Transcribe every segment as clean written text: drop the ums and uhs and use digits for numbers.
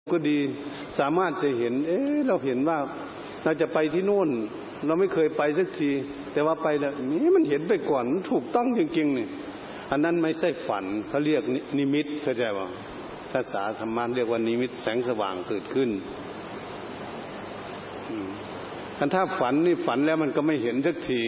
ก็ดีสามารถจะเห็นเราเห็นว่าเราจะไปที่โน่นเราไม่เคยไปสักทีแต่ว่าไปแล้วนี่มันเห็นไปก่อนถูกต้องจริงๆนี่อันนั้นไม่ใช่ฝันเขาเรียกนิมิตเข้าใจป่ะภาษาธรรมะเรียกว่านิมิตแสงสว่างเกิดขึ้นถ้าฝันนี่ฝันแล้วมันก็ไม่เห็นสักที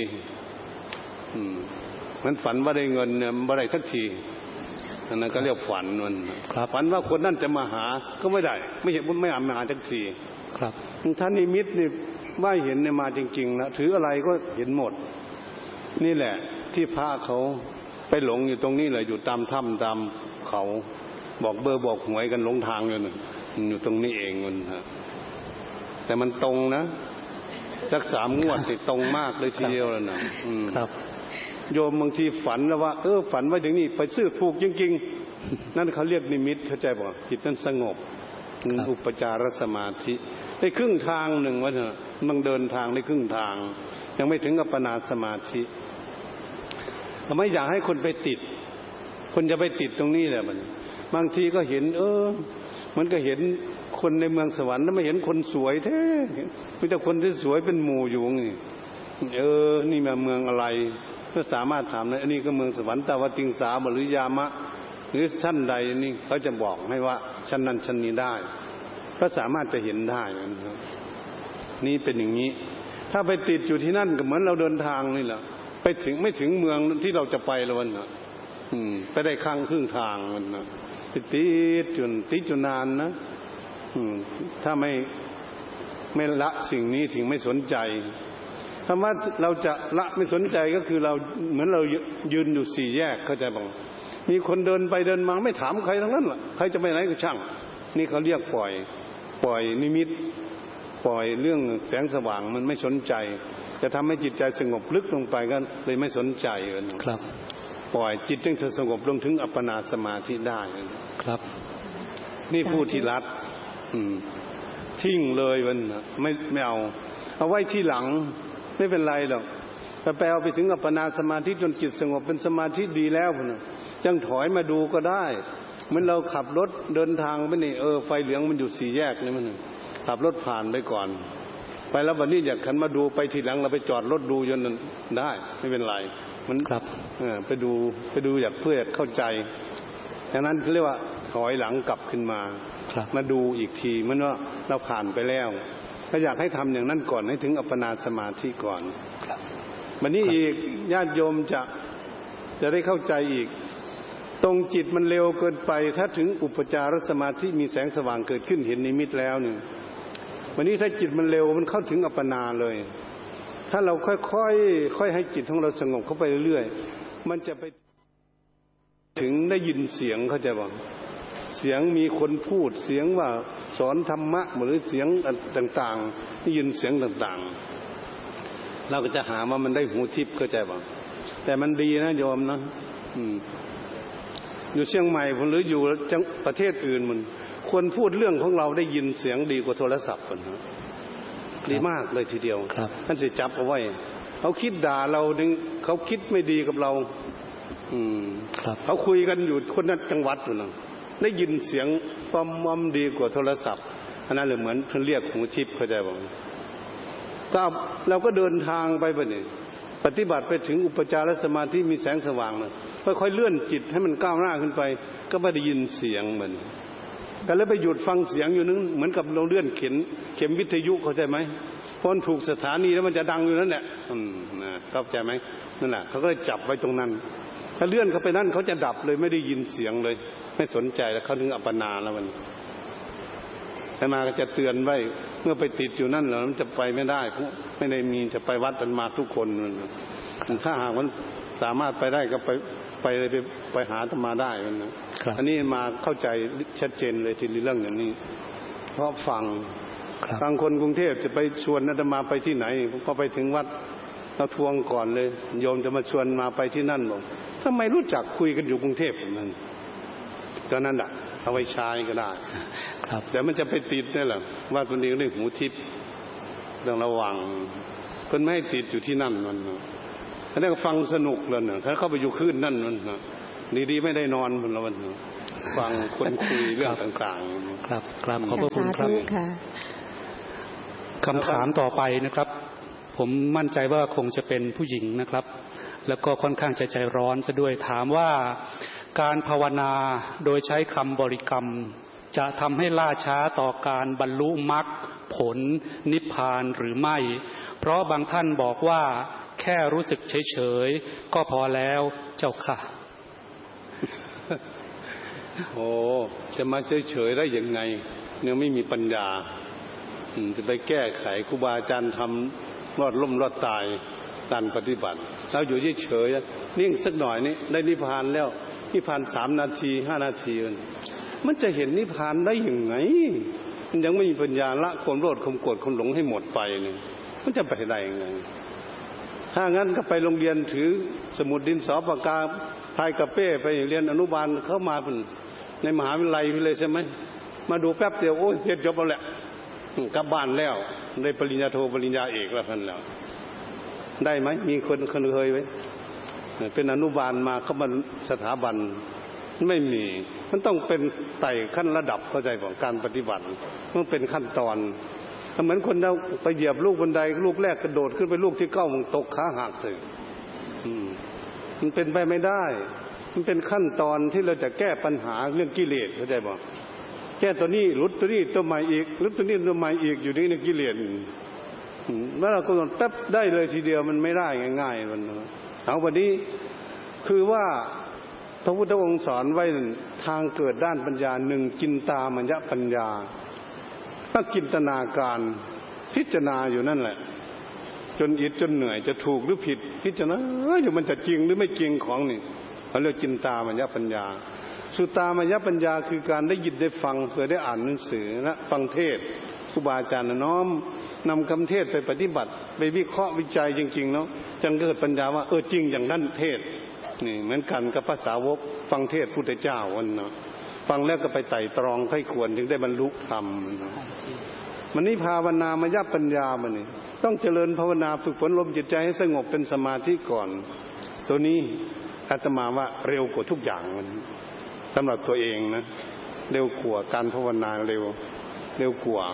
มันฝันว่าได้เงินเนี่ยไม่ได้สักทีอันนั้นก็เรียกฝันมันฝันว่าคนนั่นจะมาหาก็ไม่ได้ไม่เห็นไม่อ่านมาหาสักทีครับท่านนิมิตนี่ว่าเห็นเนี่ยมาจริงๆนะถืออะไรก็เห็นหมดนี่แหละที่พระเขาไปหลงอยู่ตรงนี้เลยอยู่ตามถ้ำตามเขาบอกเบอร์บอกหวยกันหลงทางอยู่ตรงนี้เองมันฮะแต่มันตรงนะสัก3 งวดติดตรงมากเลยทีเดียวแล้วนะครับโยมบางทีฝันแล้วว่าฝันว่าอย่างนี้ไปซื้อถูกจริงๆนั่นเขาเรียกนิมิตเข้าใจป่ะจิตนั้นสงบอุปจารสมาธิได้ครึ่งทางหนึ่งว่าเถอะมันเดินทางได้ครึ่งทางยังไม่ถึงอัปปนาสมาธิไม่อยากให้คนไปติดคนจะไปติดตรงนี้แหละมันบางทีก็เห็นมันก็เห็นคนในเมืองสวรรค์แล้วไม่เห็นคนสวยแท้มีแต่คนที่สวยเป็นหมู่อยู่นี่นี่มาเมืองอะไรก็สามารถถามได้อันนี้ก็เมืองสวรรค์ตาวติงสาหรือยามะหรือชั้นใดนี่เขาจะบอกให้ว่าชั้นนั้นชั้นนี้ได้ก็สามารถจะเห็นได้นะครับนี่เป็นอย่างนี้ถ้าไปติดอยู่ที่นั่นก็เหมือนเราเดินทางนี่แหละไปถึงไม่ถึงเมืองที่เราจะไปแล้วนะไปได้ครึ่งทางมันนะติดจนนานนะถ้าไม่ละสิ่งนี้ถึงไม่สนใจถ้าว่าเราจะละไม่สนใจก็คือเราเหมือนเรายืนอยู่4 แยกเข้าใจบ้างมีคนเดินไปเดินมาไม่ถามใครทั้งนั้นล่ะใครจะไปไหนก็ช่างนี่เขาเรียกปล่อยนิมิตปล่อยเรื่องแสงสว่างมันไม่สนใจจะทำให้จิตใจสงบลึกลงไปก็เลยไม่สนใจครับปล่อยจิตจึงจะสงบลงถึงอัปปนาสมาธิได้ครับนี่ผู้ที่รัดทิ้งเลยมันไม่เอาไว้ที่หลังไม่เป็นไรหรอกแต่แปลไปถึงอัปปนาสมาธิจนจิตสงบเป็นสมาธิดีแล้วนะยังถอยมาดูก็ได้เหมือนเราขับรถเดินทางไปนี่ไฟเหลืองมันอยู่4 แยกนี่มันขับรถผ่านไปก่อนไปแล้ววันนี้อยากขันมาดูไปทีหลังเราไปจอดรถดูจนนั้นได้ไม่เป็นไรมันครับไปดูอยากเพื่อเข้าใจดังนั้นเรียกว่าถอยหลังกลับขึ้นมาดูอีกทีมันว่าเราผ่านไปแล้วถ้าอยากให้ทำอย่างนั้นก่อนให้ถึงอัปปนาสมาธิก่อนวันนี้อีกญาติโยมจะได้เข้าใจอีกตรงจิตมันเร็วเกินไปถ้าถึงอุปจารสมาธิมีแสงสว่างเกิดขึ้นเห็นนิมิตแล้วเนี่ยวันนี้ถ้าจิตมันเร็วมันเข้าถึงอัปปนาเลยถ้าเราค่อยให้จิตของเราสงบเข้าไปเรื่อยๆมันจะไปถึงได้ยินเสียงเข้าใจป่ะเสียงมีคนพูดเสียงว่าสอนธรรมะหรือเสียงต่างๆได้ยินเสียงต่างๆเราก็จะหาว่ามันได้หูทิพย์เข้าใจป่ะแต่มันดีนะโยมนะอยู่เชียงใหม่หรืออยู่จังประเทศอื่นมันควรพูดเรื่องของเราได้ยินเสียงดีกว่าโทรศัพท์กันนะดีมากเลยทีเดียวท่านจะจับเอาไว้เขาคิดด่าเราดึงเขาคิดไม่ดีกับเราเขาคุยกันอยู่คนนั้นจังหวัดอยู่นะได้ยินเสียงปั๊มดีกว่าโทรศัพท์อันนั้นเลยเหมือนเขาเรียกหูทิพย์เข้าใจบ่ถ้าเราก็เดินทางไปแบบนี้ปฏิบัติไปถึงอุปจารสมาธิมีแสงสว่างนะค่อยๆเลื่อนจิตให้มันก้าวหน้าขึ้นไปก็ไม่ได้ยินเสียงเหมือนกันแล้วไปหยุดฟังเสียงอยู่นึงเหมือนกับเราเลื่อนเข็มวิทยุเข้าใจไหมพอถูกสถานีแล้วมันจะดังอยู่นั่นแหละเข้าใจไหมนั่นแหละเขาก็เลยจับไว้ตรงนั้นถ้าเลื่อนเข้าไปนั่นเขาจะดับเลยไม่ได้ยินเสียงเลยไม่สนใจแล้วเขาถึงอัปปนาแล้วมันแต่มาก็จะเตือนไว้เมื่อไปติดอยู่นั่นแล้วมันจะไปไม่ได้ไม่ได้มีจะไปวัดกันมาทุกคนถ้าหากมันสามารถไปได้ก็ไปหาธรรมาได้นะอันนี้มาเข้าใจชัดเจนเลยทีเรื่องอย่างนี้เพราะฟังคนกรุงเทพจะไปชวนอาตมาไปที่ไหนก็ไปถึงวัดเราทวงก่อนเลยโยมจะมาชวนมาไปที่นั่นบอกทำไมรู้จักคุยกันอยู่กรุงเทพนั่นก็นั่นแหละเอาไว้ใช้ก็ได้แต่มันจะไปติดนี่แหละว่าตัวเองเรื่องหูทิพย์ต้องระวังคนไม่ให้ติดอยู่ที่นั่นมันถ้าได้ฟังสนุกเลยเนี่ยถ้าเข้าไปอยู่คืนนั่นมันดีๆไม่ได้นอนมันละวันฟังคนคุยเรื่องต่างๆครับครับขอบพระคุณครับคำถามต่อไปนะครับผมมั่นใจว่าคงจะเป็นผู้หญิงนะครับแล้วก็ค่อนข้างใจร้อนซะด้วยถามว่าการภาวนาโดยใช้คำบริกรรมจะทำให้ล่าช้าต่อการบรรลุมรรคผลนิพพานหรือไม่เพราะบางท่านบอกว่าแค่รู้สึกเฉยๆก็พอแล้วเจ้าค่ะโอ้จะมาเฉยๆได้ยังไงเนี่ยไม่มีปัญญาจะไปแก้ไขครูบาอาจารย์ทำรอดล่มรอดตายการปฏิบัติเราอยู่เฉยๆนิ่งสักหน่อยนี่ได้นิพพานแล้วนิพพาน3 นาที5 นาทีมันจะเห็นนิพพานได้ยังไงมันยังไม่มีปัญญาละความโลภความโกรธความหลงให้หมดไปเนี่ยมันจะไปได้ยังไงถ้างั้นก็ไปโรงเรียนถือสมุดดินสอปากกาพายกระเป้ไปเรียนอนุบาลเข้ามาในมหาวิทยาลัยเลยใช่ไหมมาดูแป๊บเดียวโอ้ยเรียนจบแล้วแหละกลับบ้านแล้วได้ปริญญาโทปริญญาเอกแล้วท่านแล้วได้ไหมมีคนเคยไหมเป็นอนุบาลมาเข้ามาสถาบันไม่มีมันต้องเป็นไต่ขั้นระดับเข้าใจของการปฏิบัติมันเป็นขั้นตอนเหมือนคนเราไปเหยียบลูกบันไดลูกแรกกระโดดขึ้นไปลูกที่9มันตกขาหักเลยมันเป็นไปไม่ได้มันเป็นขั้นตอนที่เราจะแก้ปัญหาเรื่องกิเลสเข้าใจบ่แก้ตัวนี้หลุดตัวนี้ตัวใหม่อีกหลุดตัวนี้ตัวใหม่อีกอยู่ในกิเลสเมื่อเรากำหนดแป๊บได้เลยทีเดียวมันไม่ได้ง่ายๆมันเอาวันนี้คือว่าพระพุทธองค์สอนไว้ทางเกิดด้านปัญญา1จินตามยปัญญาถ้าจินตนาการพิจารณาอยู่นั่นแหละจนอิดจนเหนื่อยจะถูกหรือผิดพิจารณาอยู่มันจะจริงหรือไม่จริงของนี่เขาเรียกจินตามยปัญญาสุตามยปัญญาคือการได้ยินได้ฟังเคยได้อ่านหนังสือนะฟังเทศน์ครูบาอาจารย์น้อมนำคำเทศไปปฏิบัติไปวิเคราะห์วิจัยจริงๆเนาะจึงเกิดปัญญาว่าจริงอย่างนั้นเทศนี่เหมือนกันกับภาษาวกฟังเทศพุทธเจ้าวันเนาะฟังแล้วก็ไปไต่ตรองไข้ควรถึงได้บรรลุธรรมมันนี่ภาวนามยปัญญามันนี่ต้องเจริญภาวนาฝึกฝนลมจิตใจให้สงบเป็นสมาธิก่อนตัวนี้อาตมาว่าเร็วกว่าทุกอย่างมันสำหรับตัวเองนะเร็วกว่าการภาวนาเร็วกว่า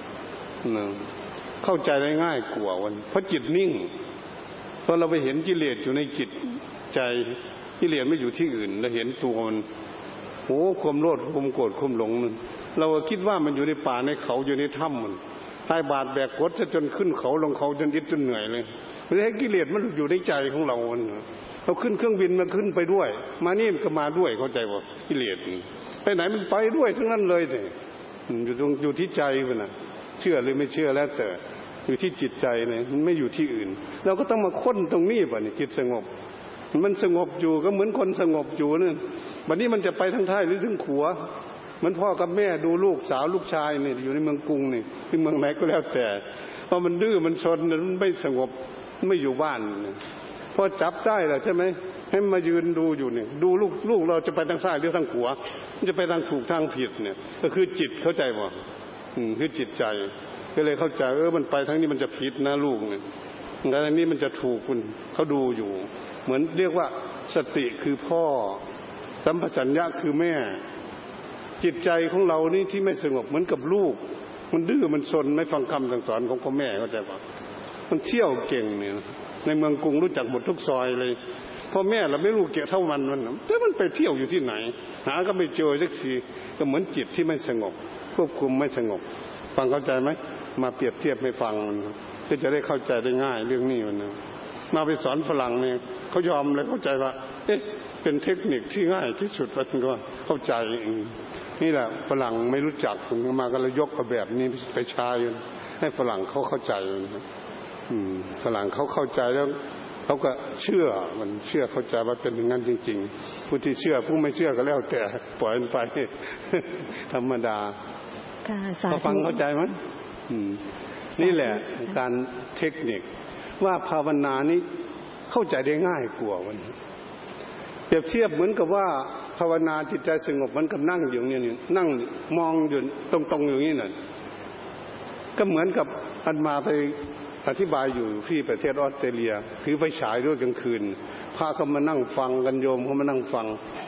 เข้าใจได้ง่ายกว่าวันเพราะจิตนิ่งพอเราไปเห็นกิเลสอยู่ในจิตใจกิเลสไม่อยู่ที่อื่นเราเห็นตัวมันโอ้ความโลภความโกรธความหลงมันเราคิดว่ามันอยู่ในป่าในเขาอยู่ในถ้ำมันตายบาดแบกกดจนขึ้นเขาลงเขาจนอิดจนเหนื่อยเลยไม่ให้กิเลสมันอยู่ในใจของเราเราขึ้นเครื่องบินมันขึ้นไปด้วยมานี่ก็มาด้วยเข้าใจว่ากิเลสไปไหนมันไปด้วยทั้งนั้นเลยสิอยู่ที่ใจมันนะเชื่อหรือไม่เชื่อแล้วแต่อยู่ที่จิตใจเนี่ยมันไม่อยู่ที่อื่นเราก็ต้องมาค้นตรงนี้ป่ะนี่จิตสงบมันสงบอยู่ก็เหมือนคนสงบอยู่นั่นวันนี้มันจะไปทางท้ายหรือถึงขัวมันพ่อกับแม่ดูลูกสาวลูกชายนี่อยู่ในเมืองกรุงนี่ที่เมืองไหนก็แล้วแต่พอมันดื้อมันชนมันไม่สงบไม่อยู่บ้านพอจับได้แหละใช่ไหมให้มายืนดูอยู่เนี่ยดูลูกเราจะไปทางซ้ายหรือทางขวาจะไปทางถูกทางผิดเนี่ยก็คือจิตเข้าใจบ่คือจิตใจก็เลยเข้าใจมันไปทางนี้มันจะผิดนะลูกเนี่ยแล้วอันนี้มันจะถูกคุณเขาดูอยู่เหมือนเรียกว่าสติคือพ่อสัมปชัญญะคือแม่จิตใจของเรานี่ที่ไม่สงบเหมือนกับลูกมันดื้อมันซนไม่ฟังคำสั่งสอนของพ่อแม่เข้าใจป่ะมันเที่ยวเก่งเนี่ยในเมืองกรุงรู้จักหมดทุกซอยเลยพ่อแม่เราไม่รู้เกี่ยวเท่ามันแต่มันไปเที่ยวอยู่ที่ไหนหาก็ไม่เจอสักทีก็เหมือนจิตที่ไม่สงบควบคุมไม่สงบฟังเข้าใจไหมมาเปรียบเทียบให้ฟังเพื่อจะได้เข้าใจได้ง่ายเรื่องนี้มันนะมาไปสอนฝรั่งเนี่ยเขายอมเลยเข้าใจว่าเป็นเทคนิคที่ง่ายที่สุดว่าก็เข้าใจนี่แหละฝรั่งไม่รู้จักผมมาก็เลยยกแบบนี้ไปใช้ให้ฝรั่งเขาเข้าใจฝรั่งเขาเข้าใจแล้วเขาก็เชื่อมันเชื่อเข้าใจว่าเป็นอย่างนั้นจริงๆผู้ที่เชื่อผู้ไม่เชื่อก็แล้วแต่ปล่อยมันไปธรรมดาเขาฟังเข้าใจไหมนี่แหละการเทคนิคว่าภาวนานี้เข้าใจได้ง่ายกว่าวันเปรียบเทียบเหมือนกับว่าภาวนาจิตใจสงบมันกับนั่งอยู่นี่นั่งมองอยู่ตรงๆอย่างนี้น่ะก็เหมือนกับอันมาไปอธิบายอยู่ที่ประเทศออสเตรเลียถือไฟฉายด้วยกลางคืนพาเขามานั่งฟังกันโยมเขามานั่งฟัง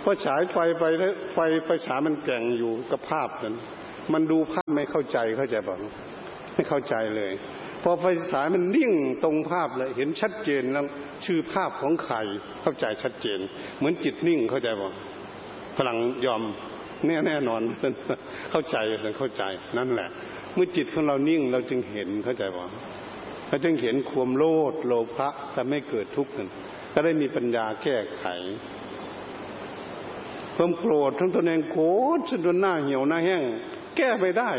พอฉายไฟไปแล้วไฟฉายมันแก่งอยู่กับภาพนั้นมันดูภาพไม่เข้าใจป่ะไม่เข้าใจเลยพอไฟฉายมันนิ่งตรงภาพเลยเห็นชัดเจนแล้วชื่อภาพของใครเข้าใจชัดเจนเหมือนจิตนิ่งเข้าใจป่ะพลังยอมแน่นอนเข้าใจนั่นแหละเมื่อจิตของเรานิ่งเราจึงเห็นเข้าใจป่ะเราจึงเห็นความโลภะทำให้เกิดทุกข์นั้นก็ได้มีปัญญาแก้ไขความโกรธทั้งตนเองโกรธจนหน้าเหี่ยวหน้าแห้งแก้ไม่ได้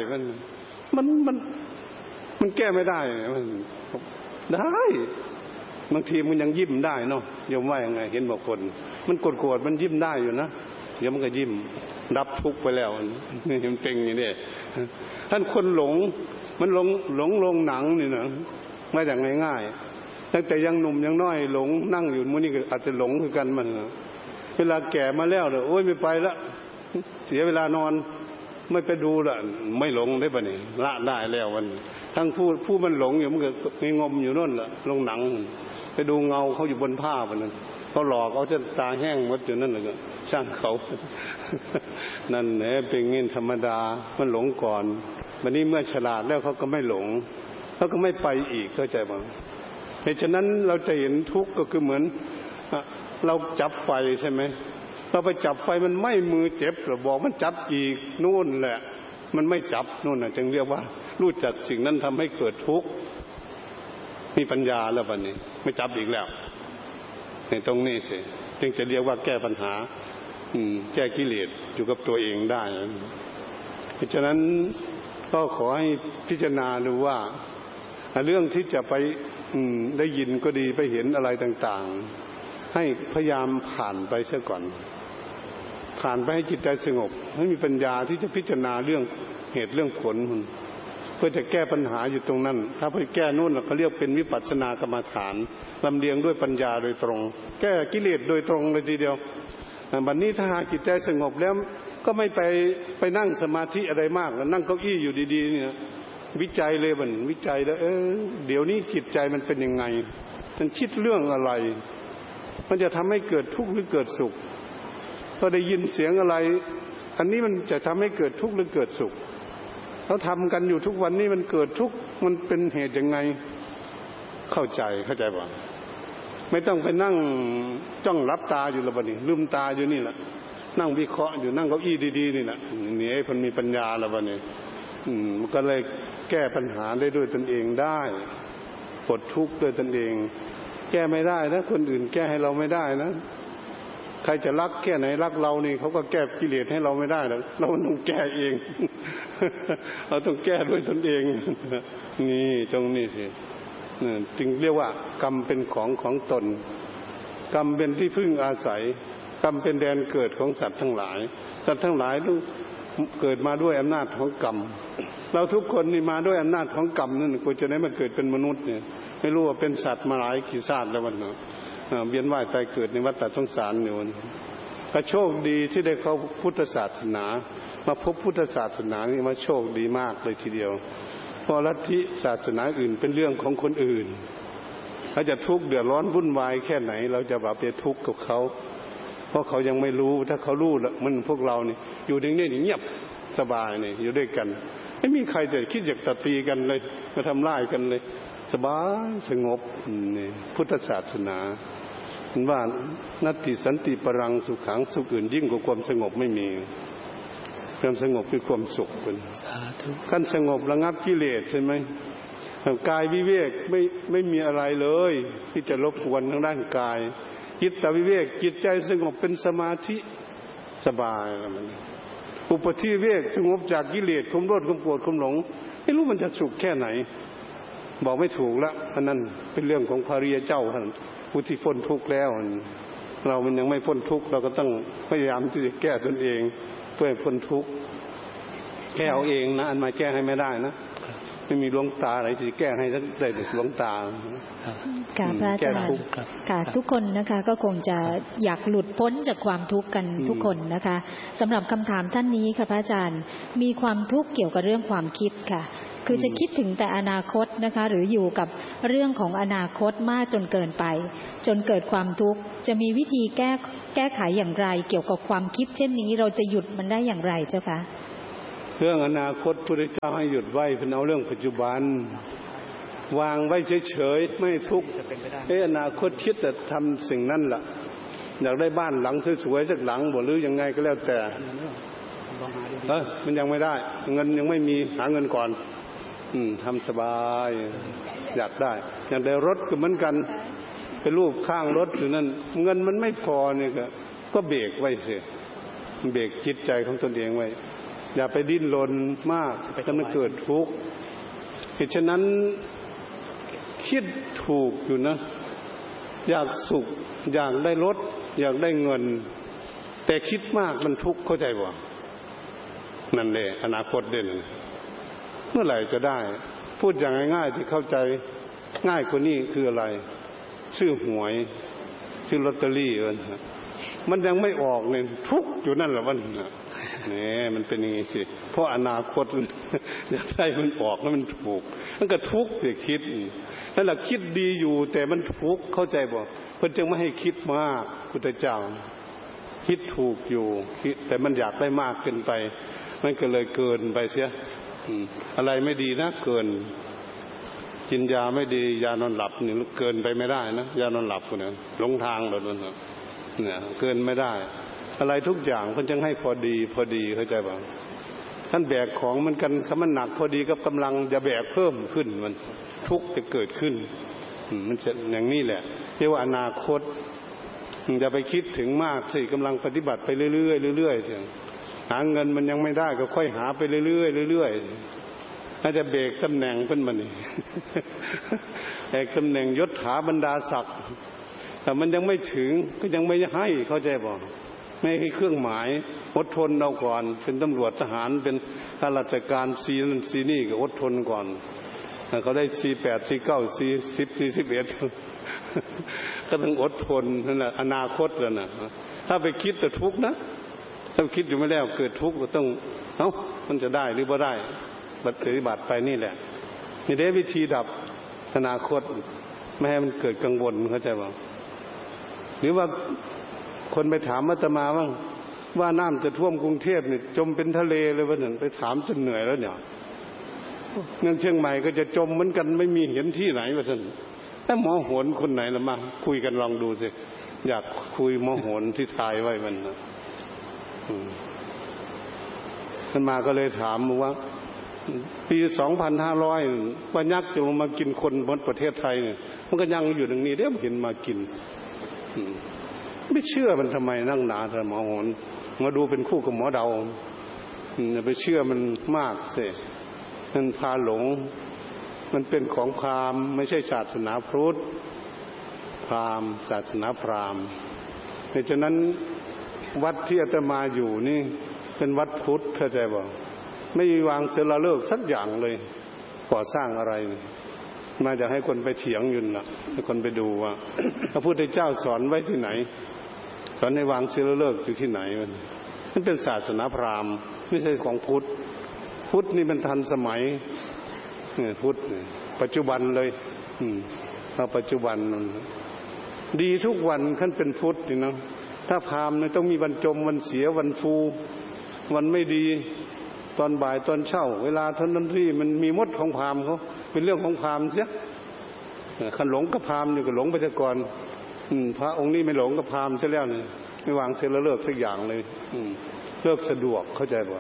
มันแก้ไม่ได้มันได้บางทีมันยังยิ้มได้เนาะโยมว่ายังไงเห็นบางคนมันโกรธมันยิ้มได้อยู่นะเดี๋ยวมันก็ยิ้มรับทุกข์ไปแล้วนี่มันเป็นอย่างนี้ท่านคนหลงมันหลงลงหนังนี่นะไม่อย่างง่ายๆตั้งแต่ยังหนุ่มยังน้อยหลงนั่งอยู่มื้อนี้ก็อาจจะหลงคือกันมันเวลาแก่มาแล้วเนี่ยโอ๊ยไม่ไปละเสียเวลานอนไม่ไปดูละไม่หลงได้ป่ะนี่ละได้แล้ววันทั้งผู้มันหลงอยู่มันก็ไม่งมอยู่นั่นละลงหนังไปดูเงาเขาอยู่บนผ้าป่ะนั่นเขาหลอกเขาจะตาแห้งหมดอยู่นั่นเลยก็ช่างเขานั่นแหละเป็นเงี้ยธรรมดามันหลงก่อนวันนี้เมื่อฉลาดแล้วเขาก็ไม่หลงเขาก็ไม่ไปอีกเข้าใจป่ะเพราะฉะนั้นเราจะเห็นทุกข์ก็คือเหมือนเราจับไฟใช่ไหมเราไปจับไฟมันไหม้มือเจ็บหรือบอกมันจับอีกนู่นแหละมันไม่จับนู่นน่ะจึงเรียกว่ารู้จักสิ่งนั้นทำให้เกิดทุกข์มีปัญญาแล้ววันนี้ไม่จับอีกแล้วในตรงนี้สิจึงจะเรียกว่าแก้ปัญหาแก้กิเลสอยู่กับตัวเองได้เพราะฉะนั้นก็ขอให้พิจารณาดูว่าเรื่องที่จะไปได้ยินก็ดีไปเห็นอะไรต่างๆให้พยายามผ่านไปเสียก่อนผ่านไปให้จิตใจสงบให้มีปัญญาที่จะพิจารณาเรื่องเหตุเรื่องผลเพื่อจะแก้ปัญหาอยู่ตรงนั้นถ้าไปแก้นู่นเขาเรียกเป็นวิปัสสนากรรมฐานลำเลียงด้วยปัญญาโดยตรงแก้กิเลสโดยตรงเลยทีเดียวบัดนี้ถ้าหากจิตใจสงบแล้วก็ไม่ไปนั่งสมาธิอะไรมากนั่งเก้าอี้อยู่ดีๆเนี่ยวิจัยเลยมันวิจัยแล้วเดี๋ยวนี้จิตใจมันเป็นยังไงมันคิดเรื่องอะไรมันจะทำให้เกิดทุกข์หรือเกิดสุขก็ได้ยินเสียงอะไรอันนี้มันจะทำให้เกิดทุกข์หรือเกิดสุขเราทำกันอยู่ทุกวันนี้มันเกิดทุกข์มันเป็นเหตุยังไงเข้าใจป่ะไม่ต้องไปนั่งจ้องรับตาอยู่ละบัดนี้ลืมตาอยู่นี่แหละนั่งวิเคราะห์อยู่นั่งเก้าอี้ดีๆนี่แหละนี่ให้คนมีปัญญาละบัดนี้มันก็เลยแก้ปัญหาได้ด้วยตนเองได้ปลดทุกข์ด้วยตนเองแก้ไม่ได้นะคนอื่นแก้ให้เราไม่ได้นะใครจะรักแค่ไหนรักเรานี่เขาก็แก้กิเลสให้เราไม่ได้หรอกเราต้องแก้เองเราต้องแก้ด้วยตนเองนี่ตรงนี้สิจึงเรียกว่ากรรมเป็นของตนกรรมเป็นที่พึ่งอาศัยกรรมเป็นแดนเกิดของสัตว์ทั้งหลายสัตว์ทั้งหลายต้องเกิดมาด้วยอำนาจของกรรมเราทุกคนนี่มาด้วยอำนาจของกรรมนั่นควรจะได้มาเกิดเป็นมนุษย์เนี่ยไม่รู้ว่าเป็นสัตว์มาหลายกี่ชาติแล้ววันนี้เวียนว่ายตายเกิดในวัฏสงสารเนี่ยวันก็โชคดีที่ได้เข้าพุทธศาสนามาพบพุทธศาสนานี่มาโชคดีมากเลยทีเดียวเพราะลัทธิศาสนาอื่นเป็นเรื่องของคนอื่นเขาจะทุกข์เดือดร้อนวุ่นวายแค่ไหนเราจะแบบไปทุกข์กับเขาเพราะเขายังไม่รู้ถ้าเขารู้แล้วมันพวกเรานี่อยู่นิ่งๆเงียบสบายนี่อยู่ด้วยกันไม่มีใครจะคิดอยากตีกันเลยมาทำร้ายกันเลยสบายสงบนี่พุทธศาสนาว่านัตติสันติปรังสุขังสุขอื่นยิ่งกว่าความสงบไม่มีความสงบคือความสุขเป็นการสงบระงับกิเลสใช่ไหมกายวิเวกไม่มีอะไรเลยที่จะรบกวนทางด้านกายจิตวิเวกจิตใจสงบเป็นสมาธิสบายมันอุปธิวิเวกสงบจากกิเลสความโลภความโกรธความหลงไม่รู้มันจะสุขแค่ไหนบอกไม่ถูกละอันนั้นเป็นเรื่องของพระริยเจ้าท่านผู้ที่พ้นทุกข์แล้วเรามันยังไม่พ้นทุกข์เราก็ต้องพยายามที่จะแก้ตนเองเพื่อให้พ้นทุกข์แก้เอาเองนะอันมาแก้ให้ไม่ได้นะไม่มีหลวงตาอะไรที่แก้ให้ได้แต่หลวงตาค่ะพระอาจารย์ค่ะทุกคนนะคะก็คงจะอยากหลุดพ้นจากความทุกข์กันทุกคนนะคะสำหรับคำถามท่านนี้ค่ะพระอาจารย์มีความทุกข์เกี่ยวกับเรื่องความคิดค่ะคือจะคิดถึงแต่อนาคตนะคะหรืออยู่กับเรื่องของอนาคตมากจนเกินไปจนเกิดความทุกข์จะมีวิธีแก้ไขอย่างไรเกี่ยวกับความคิดเช่นนี้เราจะหยุดมันได้อย่างไรเจ้าคะเรื่องอนาคตพระพุทธเจ้าให้หยุดไว้เพื่อเอาเรื่องปัจจุบันวางไว้เฉยๆไม่ทุกข์อนาคตคิดแต่ทำสิ่งนั้นล่ะอยากได้บ้านหลังสวยๆสักหลังบ่หรือยังไงก็แล้วแต่มันยังไม่ได้เงินยังไม่มีหาเงินก่อนทำสบายอยากได้รถก็เหมือนกันไปรูปข้างรถอยู่นั่นเงินมันไม่พอเนี่ยก็เบรกไว้สิเบรกจิตใจของตนเองไว้อย่าไปดิ้นรนมากจะมันเกิดทุกข์เหตุฉะนั้นคิดถูกอยู่นะอยากสุขอยากได้รถอยากได้เงินแต่คิดมากมันทุกข์เข้าใจบ่นั่นแหละอนาคตเด่นเมื่อไหร่จะได้พูดอย่างง่ายๆที่เข้าใจง่ายกว่านี้คืออะไรซื้อหวยซื้อลอตเตอรี่มันยังไม่ออกเลยทุกข์อยู่นั่นแหละวันนี่มันเป็นอย่างนี้สิเพราะอนาคตอยากได้มันออกแล้วมันถูกมันก็ทุกข์สิคิดนั่นแหละคิดดีอยู่แต่มันทุกข์เข้าใจบ่เพิ่นจึงไม่ให้คิดมากพุทธเจ้าคิดถูกอยู่แต่มันอยากได้มากเกินไปมันก็เลยเกินไปเสียอะไรไม่ดีนะเกินกินยาไม่ดียานอนหลับนี่เกินไปไม่ได้นะยานอนหลับเนี่ยหลงทางแบบนั้นเนี่ยเกินไม่ได้อะไรทุกอย่างเพิ่นจึงให้พอดีเข้าใจป่ะท่านแบกของมันกันคำมันหนักพอดีกับกำลังจะแบกเพิ่มขึ้นมันทุกข์จะเกิดขึ้นมันจะอย่างนี้แหละเรียกว่าอนาคตอย่าไปคิดถึงมากสิกำลังปฏิบัติไปเรื่อยๆหาเงินมันยังไม่ได้ก็ค่อยหาไปเรื่อยๆน่าจะเบรกตำแหน่งเพิ่นมานี่เอกตำแหน่งยศถาบรรดาศักดิ์แต่มันยังไม่ถึงก็ยังไม่ให้เข้าใจบ่ไม่ให้เครื่องหมายอดทนเอาก่อนเป็นตำรวจทหารเป็นข้าราชการซีนั่นซีนี่ก็อดทนก่อนเขาได้48 49 40 41ก็ต้องอดทนนั่นแหละอนาคตแล้วนะถ้าไปคิดแต่ทุกข์นะถ้าคิดอยู่ไม่แล้วเกิดทุกข์ก็ต้องมันจะได้หรือบ่ได้ปฏิบัติไปนี่แหละนี่ได้วิธีดับอนาคตไม่ให้มันเกิดกังวลเข้าใจบ่หรือว่าคนไปถามอาตมาว่าน้ำจะท่วมกรุงเทพนี่จมเป็นทะเลเลยว่านั่นไปถามจนเหนื่อยแล้วเนี่ยเมืองเชียงใหม่ก็จะจมเหมือนกันไม่มีเห็นที่ไหนว่าซั่นแต่หมอโหนคนไหนละมาคุยกันลองดูสิอยากคุยหมอโหนที่ทายไว้มันท่านมาก็เลยถามว่าปี 2500ว่ายักษ์จะลงมากินคนบนประเทศไทยเนี่ยมันก็ยังอยู่ตรงนี้เดี๋ยวเห็นมากินไม่เชื่อมันทำไมนั่งหนาแต่หมอโหนมาดูเป็นคู่กับหมอเดาอย่าไปเชื่อมันมากเสียมันพาหลงมันเป็นของพราหมณ์ไม่ใช่ศาสนาพุทธพราหมณ์ศาสนาพราหมณ์เพราะฉะนั้นวัดที่อาตมาอยู่นี่เป็นวัดพุทธเข้าใจบ่ไม่มีวางศิลาฤกษ์สักอย่างเลยก่อสร้างอะไรมาจะให้คนไปเถียงอยู่น่ะให้คนไปดูว่าพระพุทธเจ้าสอนไว้ที่ไหนสอนให้วางศิลาฤกษ์อยู่ที่ไหนมันเป็นศาสนาพราหมณ์ไม่ใช่ของพุทธนี่มันทันสมัยพุทธปัจจุบันเลยเอาปัจจุบันดีทุกวันขั้นเป็นพุทธนี่นะถ้าพราหมณ์เนี่ยต้องมีวันจมวันเสียวันฟูวันไม่ดีตอนบ่ายตอนเช้าเวลาท่านนั้นที่มันมีมดของพราหมณ์เขาเป็นเรื่องของพราหมณ์เสียขันหลงกับพราหมณ์นี่ก็หลงไปซะก่อนพระองค์นี้ไม่หลงกับพราหมณ์ซะแล้วนี่ไม่วางเสร็จแล้วเลิกสักอย่างเลยเลิกสะดวกเข้าใจบ่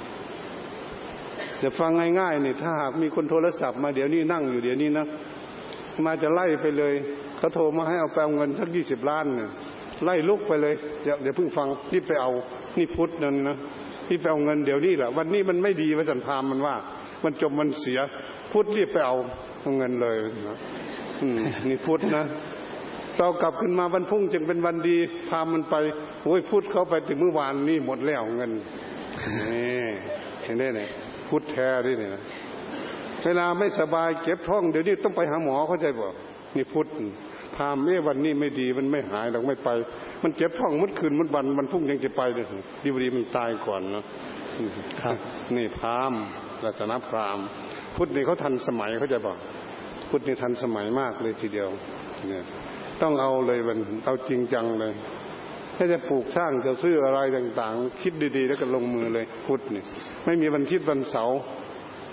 จะฟังง่ายๆนี่ถ้าหากมีคนโทรศัพท์มาเดี๋ยวนี้นั่งอยู่เดี๋ยวนี้นะมาจะไล่ไปเลยเขาโทรมาให้เอาไปเอาเงินสัก20 ล้านเนี่ยไล่ลุกไปเลยเดี๋ยวเพิ่งฟังรีบไปเอานี่พุทธนั่นนะรีบไปเอาเงินเดี๋ยวนี้แหละวันนี้มันไม่ดีว่าสันพามมันว่ามันจมมันเสียพุทธรีบไปเอาเงินเลยนะนี่พุทธนะเรากลับขึ้นมาวันพุ่งจึงเป็นวันดีพามันไปโอ้ยพุทธเขาไปถึงเมื่อวานนี่หมดแล้วเงินนี่เห็นได้ไหมพุทธแท้ด้วยเนี่ยเวลาไม่สบายเจ็บท้องเดี๋ยวนี้ต้องไปหาหมอเข้าใจบ่นี่พุทธพามวันนี้ไม่ดีมันไม่หายเราไม่ไปมันเจ็บท้องมุดคืนมุดวันพุ่งยังจะไปเลยดีมันตายก่อนเนาะนี่พามศาสนาพราหมณ์พุทธนี่เขาทันสมัยเขาจะบอกพุทธนี่ทันสมัยมากเลยทีเดียวเนี่ยต้องเอาเลยมันเอาจริงจังเลยถ้าจะปลูกสร้างจะซื้ออะไรต่างๆคิดดีๆแล้วก็ลงมือเลยพุทธนี่ไม่มีวันอาทิตย์วันเสาร์